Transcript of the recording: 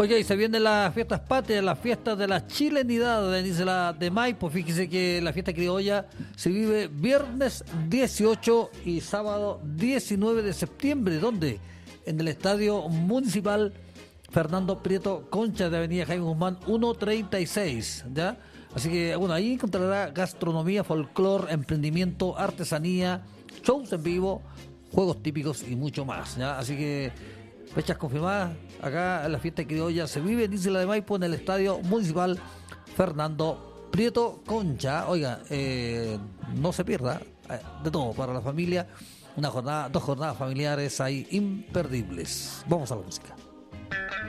Oye, y se vienen las fiestas patrias, las fiestas de la chilenidad en Isla de Maipo. Fíjese que la fiesta criolla se vive viernes 18 y sábado 19 de septiembre. ¿Dónde? En el Estadio Municipal Fernando Prieto Concha de Avenida Jaime Guzmán 136, ¿ya? Así que, bueno, ahí encontrará gastronomía, folclore, emprendimiento, artesanía, shows en vivo, juegos típicos y mucho más, ¿ya? Así que fechas confirmadas acá en la fiesta criolla se vive en Isla de Maipo en el Estadio Municipal Fernando Prieto Concha. Oiga, no se pierda, de todo para la familia, una jornada, 2 jornadas familiares ahí imperdibles. Vamos a la música.